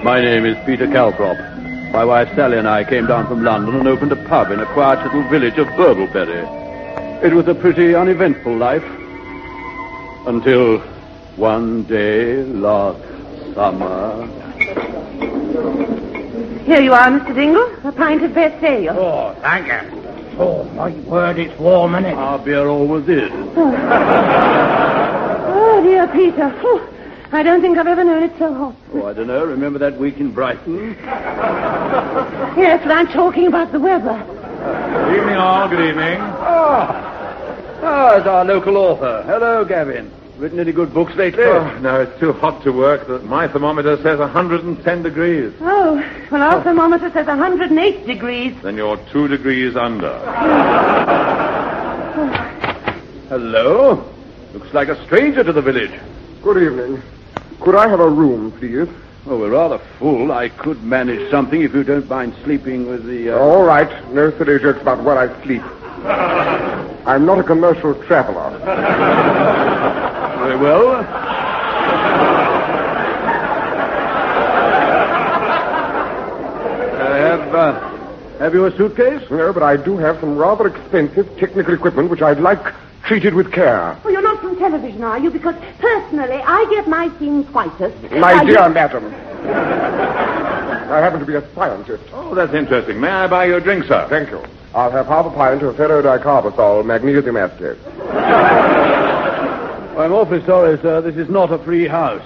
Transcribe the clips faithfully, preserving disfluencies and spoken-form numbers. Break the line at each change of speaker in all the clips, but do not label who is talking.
My name is Peter Calprop. My wife Sally and I came down from London and opened a pub in a quiet little village of Burbleberry. It was a pretty uneventful life. Until one day last summer...
Here you are, Mister Dingle. A pint of best ale.
Oh, thank you. Oh, my word, it's warm, isn't it?
Our beer always is.
Oh, oh dear, Peter. Oh, I don't think I've ever known it so hot.
Oh, I don't know. Remember that week in Brighton?
Yes, but I'm talking about the weather.
Good evening, all. Good evening.
Ah, ah, it's our local author. Hello, Gavin. Written any good books lately?
Oh, no, it's too hot to work. My thermometer says one hundred ten degrees.
Oh, well, our thermometer says one hundred eight degrees.
Then you're two degrees under.
Hello. Looks like a stranger to the village.
Good evening. Could I have a room, please?
Oh, we're rather full. I could manage something if you don't mind sleeping with the... Uh...
All right. No silly jokes about where I sleep. I'm not a commercial traveler.
Very well. Uh, have, uh, have you a suitcase?
No, but I do have some rather expensive technical equipment which I'd like treated with care.
Oh, you're not from television, are you? Because personally, I get my scenes whitest.
My
I
dear
get...
madam, I happen to be a scientist.
Oh, that's interesting. May I buy you a drink, sir?
Thank you. I'll have half a pint of ferrodicarbazole magnesium acetate.
I'm awfully sorry, sir. This is not a free house.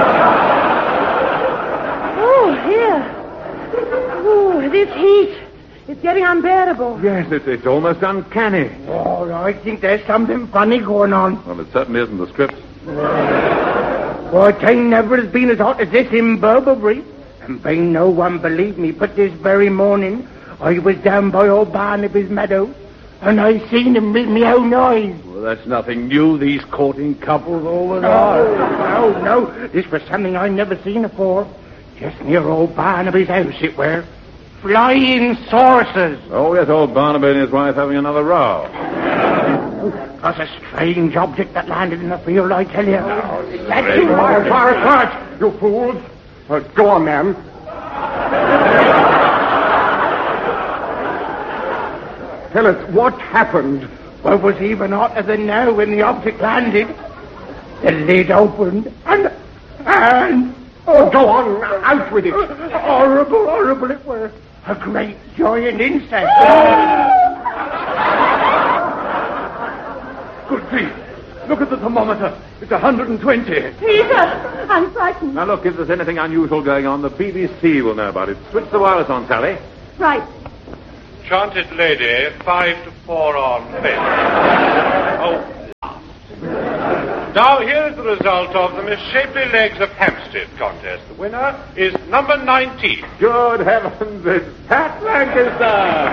Oh, here. Oh, this heat. It's getting unbearable.
Yes, it's, it's almost uncanny.
Oh, I think there's something funny going on.
Well, it certainly isn't the script.
Well, it ain't never has been as hot as this in Burberry. And may no one believe me, but this very morning I was down by old Barnaby's meadow, and I seen him with me own eyes.
Well, that's nothing new. These courting couples always
Oh,
are.
no, no. This was something I never seen before. Just near old Barnaby's house it were. Flying saucers.
Oh, yes, old Barnaby and his wife having another row.
That's a strange object that landed in the field, I tell you.
That's you, fire, fire, fire, you fools. Uh, go on, ma'am. Tell us, what happened?
Well, it was even hotter than now when the object landed. The lid opened, and... and...
Oh, go on, out with it.
Horrible, horrible it were. A great giant insect.
Good grief. Look at the thermometer. It's one hundred twenty.
Peter, I'm frightened.
Now, look, if there's anything unusual going on, the B B C will know about it. Switch the wireless on, Sally.
Right.
Chanted lady, five to four on fifth. Oh, last. Now, here's the result of the Misshapely Legs of Hampstead contest. The winner is number nineteen.
Good heavens, it's Pat Lancaster.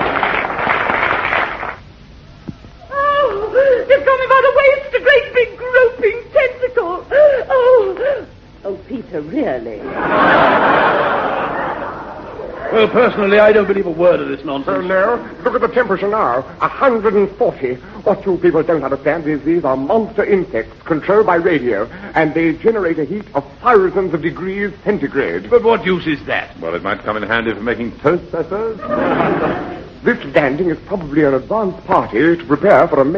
Oh, they've got me by the waist, a great big groping tentacle. Oh, oh, Peter, really?
Well, personally, I don't believe a word of this nonsense.
Oh, no. Look at the temperature now. one hundred forty. What you people don't understand is these are monster insects controlled by radio, and they generate a heat of thousands of degrees centigrade.
But what use is that?
Well, it might come in handy for making toast, I suppose.
This landing is probably an advance party to prepare for a